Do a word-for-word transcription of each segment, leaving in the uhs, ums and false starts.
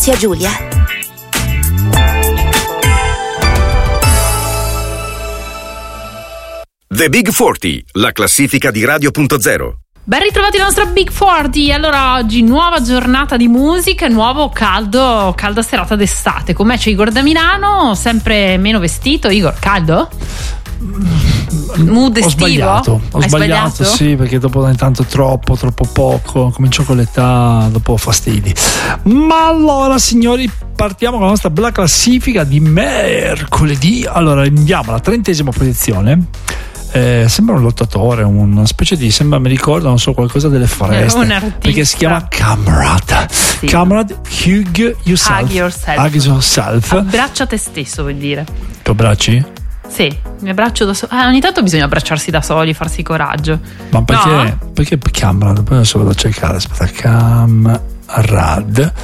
Zia Giulia. The Big quaranta, la classifica di Radio punto zero. Ben ritrovati la nostra Big quaranta. Allora, oggi nuova giornata di musica, nuovo caldo, calda serata d'estate. Con me c'è Igor da Milano, sempre meno vestito. Igor, caldo? Mood estivo? Ho sbagliato, ho Hai sbagliato, sbagliato? Sì, perché dopo intanto troppo, troppo poco, comincio con l'età, dopo fastidi. Ma allora, signori, partiamo con la nostra bella classifica di mercoledì. Allora, andiamo alla trentesima posizione. Eh, sembra un lottatore, una specie di, sembra, mi ricorda, non so, qualcosa delle foreste, un artista, perché si chiama Camrad. Sì. Camrad, hug yourself. Hug yourself. Hug yourself. Abbraccia te stesso, vuol dire. Tu abbracci? Sì, mi abbraccio da solo. Ah, ogni tanto bisogna abbracciarsi da soli, farsi coraggio. Ma perché? No? Perché Camrad? Poi adesso vado a cercare. Aspetta, Camrad.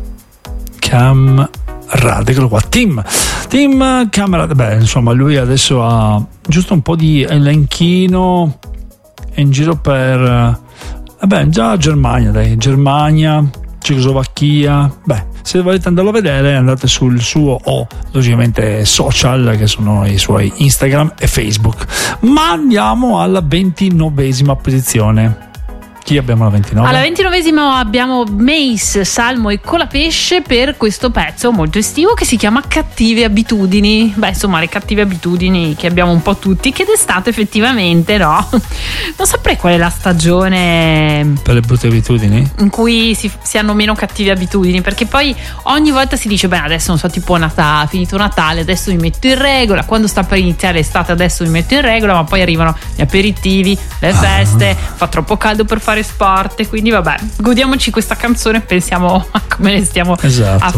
Camrad, eccolo qua. Tim. Tim Camrad. Beh, insomma, lui adesso ha giusto un po' di elenchino in giro per. Vabbè, già Germania, dai. Germania, Cecoslovacchia. Beh, se volete andarlo a vedere, andate sul suo o logicamente social, che sono i suoi Instagram e Facebook. Ma andiamo alla ventinovesima posizione. Chi abbiamo alla ventinove? Alla ventinovesima abbiamo Mace, Salmo e Colapesce per questo pezzo molto estivo che si chiama Cattive Abitudini. Beh, insomma, le cattive abitudini che abbiamo un po' tutti, che d'estate effettivamente, no? Non saprei qual è la stagione Per le brutte abitudini? in cui si, si hanno meno cattive abitudini, perché poi ogni volta si dice, beh, adesso non so, tipo Natale, finito Natale, adesso mi metto in regola, quando sta per iniziare l'estate adesso mi metto in regola, ma poi arrivano gli aperitivi, le feste, ah. fa troppo caldo per fare sport, e quindi vabbè, godiamoci questa canzone e pensiamo a come ne stiamo esatto. a